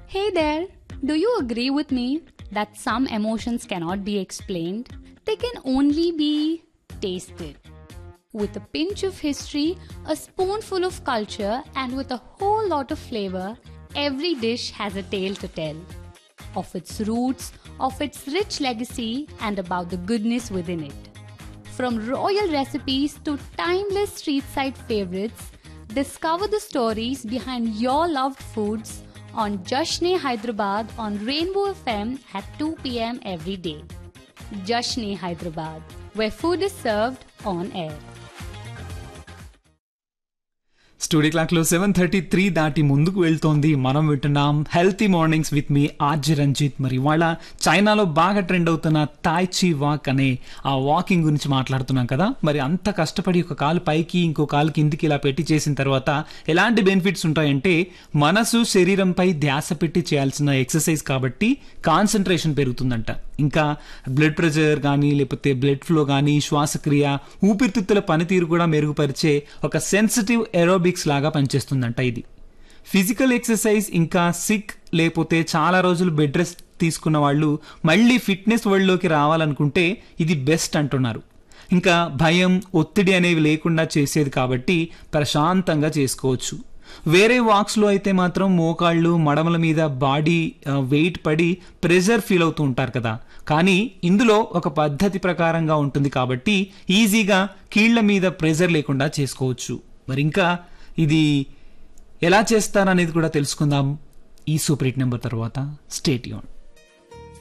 Hey there, do you agree with me that some emotions cannot be explained? They can only be tasted. With a pinch of history, a spoonful of culture, and with a whole lot of flavor, every dish has a tale to tell. Of its roots, of its rich legacy, and about the goodness within it. From royal recipes to timeless street side favorites, discover the stories behind your loved foods on Jashn-e Hyderabad on Rainbow FM at 2 p.m. every day. Jashn-e Hyderabad, where food is served on air. Studio క్లాక్లో 7:33 దాటి ముందుకు వెళ్తోంది. మనం వింటున్నాం healthy mornings with me RJ Ranjith. మరి ఇవాళ చైనాలో బాగా ట్రెండ్ అవుతున్న తాయ్చి వాక్ అనే ఆ వాకింగ్ గురించి మాట్లాడుతున్నాం కదా. మరి అంత కష్టపడి ఒక కాలు పైకి ఇంకో కాలు కిందికి ఇలా పెట్టి చేసిన తర్వాత ఎలాంటి బెనిఫిట్స్ ఉంటాయంటే, మనసు శరీరంపై ధ్యాస పెట్టి చేయాల్సిన ఎక్సర్సైజ్ కాబట్టి కాన్సన్ట్రేషన్ పెరుగుతుందంట. ఇంకా బ్లడ్ ప్రెషర్ కానీ లేకపోతే బ్లడ్ ఫ్లో కానీ శ్వాసక్రియ ఊపిరితిత్తుల పనితీరు కూడా మెరుగుపరిచే ఒక సెన్సిటివ్ ఏరోబిక్స్ లాగా పనిచేస్తుందంట. ఇది ఫిజికల్ ఎక్సర్సైజ్ ఇంకా సిక్ లేకపోతే చాలా రోజులు బెడ్ రెస్ట్ తీసుకున్న వాళ్ళు మళ్ళీ ఫిట్నెస్ వరల్డ్లోకి రావాలనుకుంటే ఇది బెస్ట్ అంటున్నారు. ఇంకా భయం ఒత్తిడి అనేవి లేకుండా చేసేది కాబట్టి ప్రశాంతంగా చేసుకోవచ్చు. వేరే వాక్స్లో అయితే మాత్రం మోకాళ్ళు మడమల మీద బాడీ వెయిట్ పడి ప్రెషర్ ఫీల్ అవుతూ ఉంటారు కదా. కానీ ఇందులో ఒక పద్ధతి ప్రకారంగా ఉంటుంది కాబట్టి ఈజీగా కీళ్ల మీద ప్రెషర్ లేకుండా చేసుకోవచ్చు. మరి ఇంకా ఇది ఎలా చేస్తారనేది కూడా తెలుసుకుందాం ఈ సూపర్ హిట్ నెంబర్ తర్వాత. Stay tuned.